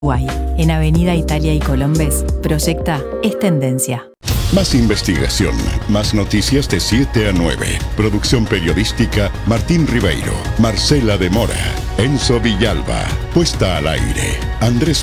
Uruguay, en Avenida Italia y Colombes, proyecta Es Tendencia. Más investigación, más noticias de 7 a 9. Producción periodística Martín Ribeiro, Marcela de Mora, Enzo Villalba. Puesta al aire, Andrés